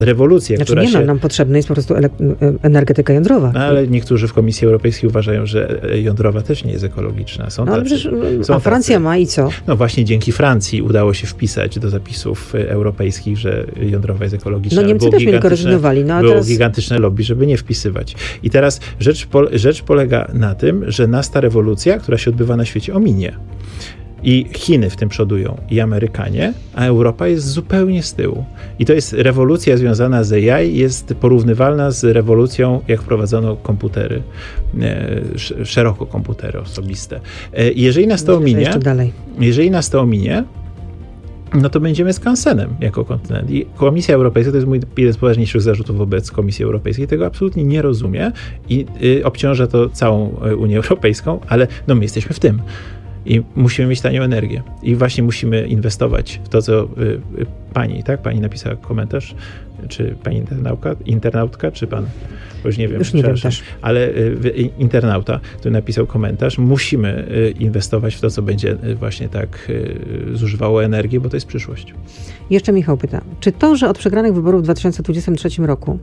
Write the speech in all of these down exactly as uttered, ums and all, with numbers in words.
rewolucja, znaczy, która nie się... no, nam potrzebna jest po prostu ele- energetyka jądrowa. No, ale niektórzy w Komisji Europejskiej uważają, że jądrowa też nie jest ekologiczna. Są no, ale tacy, przecież, są a Francja tacy. ma i co? No właśnie dzięki Francji udało się wpisać do zapisów europejskich, że jądrowa jest ekologiczna. No Niemcy było też mieli rezygnowali. No, a było teraz... gigantyczne lobby, żeby nie wpisywać. I teraz rzecz, po, rzecz polega na tym, że nas ta rewolucja, która się odbywa na świecie, ominie. I Chiny w tym przodują, i Amerykanie, a Europa jest zupełnie z tyłu. I to jest rewolucja związana z A I, jest porównywalna z rewolucją, jak wprowadzono komputery, e, szeroko komputery osobiste. E, jeżeli nas to ominie, jeżeli nas to ominie, no to będziemy skansenem jako kontynent. I Komisja Europejska, to jest mój jeden z poważniejszych zarzutów wobec Komisji Europejskiej, tego absolutnie nie rozumie i y, obciąża to całą Unię Europejską, ale no my jesteśmy w tym. I musimy mieć tanią energię. I właśnie musimy inwestować w to, co y, y, pani, tak? Pani napisała komentarz, czy pani internautka, internautka czy pan? Bo już nie wiem. Już nie wiem też. Ale y, internauta, który napisał komentarz, musimy y, inwestować w to, co będzie y, właśnie tak y, zużywało energię, bo to jest przyszłość. Jeszcze Michał pyta, czy to, że od przegranych wyborów w dwa tysiące dwudziestym trzecim roku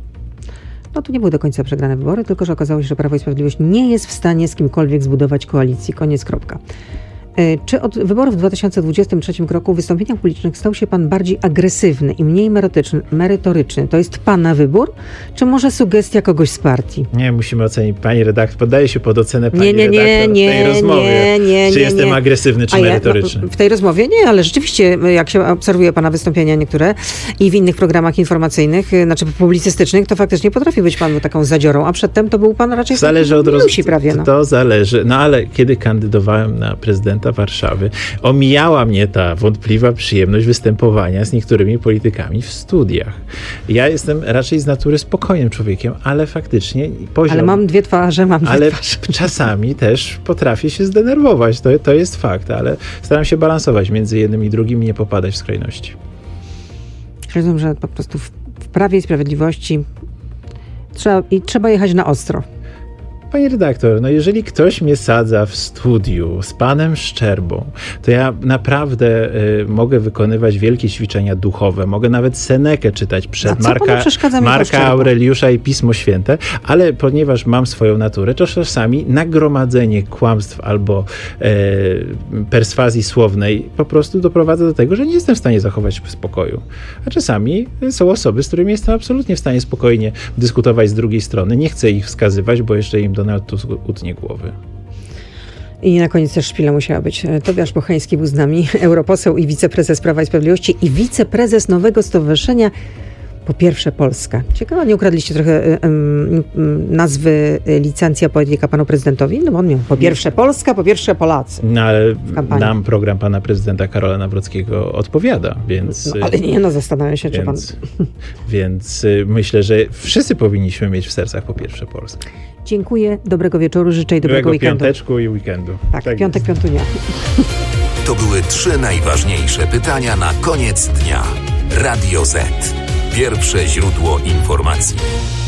no to nie były do końca przegrane wybory, tylko że okazało się, że Prawo i Sprawiedliwość nie jest w stanie z kimkolwiek zbudować koalicji. Koniec, kropka. Czy od wyborów w dwa tysiące dwudziestym trzecim roku w wystąpieniach publicznych stał się pan bardziej agresywny i mniej merytoryczny? merytoryczny? To jest pana wybór? Czy może sugestia kogoś z partii? Nie, musimy ocenić. Pani redaktor, poddaje się pod ocenę pani nie, nie, nie, redaktor nie, w tej rozmowie. Nie, nie, czy nie, jestem nie. agresywny, czy A merytoryczny? Ja, no, w tej rozmowie nie, ale rzeczywiście, jak się obserwuje pana wystąpienia niektóre i w innych programach informacyjnych, znaczy publicystycznych, to faktycznie potrafi być pan taką zadziorą, a przedtem to był pan raczej zależy od roz... prawie. No. To zależy. No ale kiedy kandydowałem na prezydenta Warszawy, omijała mnie ta wątpliwa przyjemność występowania z niektórymi politykami w studiach. Ja jestem raczej z natury spokojnym człowiekiem, ale faktycznie poziom... Ale mam dwie twarze, mam dwie Ale twarze. czasami też potrafię się zdenerwować, to, to jest fakt, ale staram się balansować między jednym i drugim i nie popadać w skrajności. Rozumiem, że po prostu w, w Prawie i Sprawiedliwości trzeba, i trzeba jechać na ostro. Panie redaktor, no jeżeli ktoś mnie sadza w studiu z panem Szczerbą, to ja naprawdę y, mogę wykonywać wielkie ćwiczenia duchowe, mogę nawet Senekę czytać przed Marka, Marka Aureliusza i Pismo Święte, ale ponieważ mam swoją naturę, to czasami nagromadzenie kłamstw albo y, perswazji słownej po prostu doprowadza do tego, że nie jestem w stanie zachować spokoju. A czasami są osoby, z którymi jestem absolutnie w stanie spokojnie dyskutować z drugiej strony. Nie chcę ich wskazywać, bo jeszcze im Donald Tusk utnie głowy. I na koniec też szpila musiała być. Tobiasz Bocheński był z nami, europoseł i wiceprezes Prawa i Sprawiedliwości i wiceprezes nowego stowarzyszenia Po pierwsze Polska. Ciekawe, nie ukradliście trochę um, um, nazwy licencja poetyka panu prezydentowi? No bo on miał po pierwsze Polska, po pierwsze Polacy. No ale nam program pana prezydenta Karola Nawrockiego odpowiada, więc... No, ale nie, no zastanawiam się, więc, czy pan... Więc myślę, że wszyscy powinniśmy mieć w sercach po pierwsze Polskę. Dziękuję, dobrego wieczoru, życzę i dobrego weekendu. Piąteczku i weekendu. Tak, tak piątek, jest. Piątunia. To były trzy najważniejsze pytania na koniec dnia. Radio Z. Pierwsze źródło informacji.